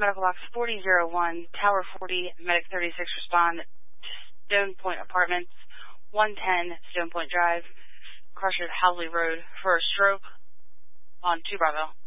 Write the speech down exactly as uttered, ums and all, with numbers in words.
medical box forty oh one, Tower forty, Medic thirty-six respond to Stone Point Apartments, one ten Stone Point Drive, Crusher Howley Road for a stroke on two Bravo.